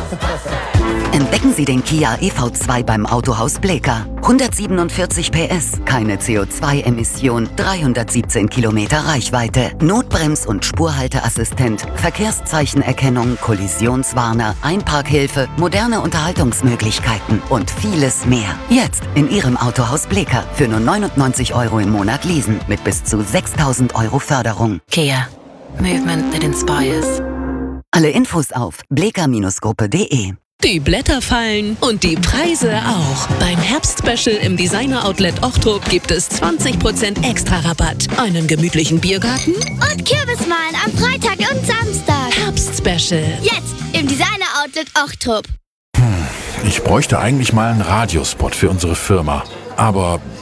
Entdecken Sie den Kia EV2 beim Autohaus Bleecker. 147 PS, keine CO2-Emission, 317 Kilometer Reichweite, Notbrems- und Spurhalteassistent, Verkehrszeichenerkennung, Kollisionswarner, Einparkhilfe, moderne Unterhaltungsmöglichkeiten und vieles mehr. Jetzt in Ihrem Autohaus Bleecker für nur 99 € im Monat leasen mit bis zu 6.000 € Förderung. Kia. Movement that inspires. Alle Infos auf bleecker-gruppe.de. Die Blätter fallen und die Preise auch. Beim Herbstspecial im Designer-Outlet Ochtrup gibt es 20% extra Rabatt, einen gemütlichen Biergarten und Kürbismalen am Freitag und Samstag. Herbstspecial. Jetzt im Designer-Outlet Ochtrup. Ich bräuchte eigentlich mal einen Radiospot für unsere Firma. Aber